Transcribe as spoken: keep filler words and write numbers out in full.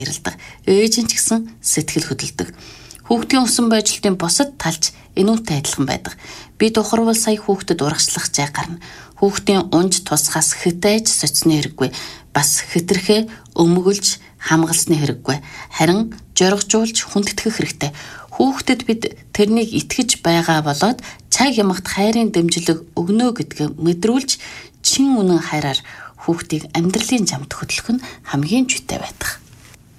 баярлдаг. Ээж нь ч гэсэн сэтгэл хөдлөдөг. Хүүхдийн усан боёжлтын бусад талч энүүтэй адилхан байдаг. Би тухарвал сая хүүхдэд урагшлах зай гарна. Хүүхдийн унж тусгаас хэтэж соцны хэрэггүй. Бас хэтэрхээ өмгөлж хамгаалсны хэрэггүй. Харин жоргожуулж хүндэтгэх хэрэгтэй. Хүүхдэд бид тэрнийг итгэж байгаа болоод цаг ямагт хайрын дэмжлэг өгнө гэдгийг мэдрүүлж чин үнэн хайраар хүүхдийг амьдралын замд хөтлөх нь хамгийн зүйтэй байдаг.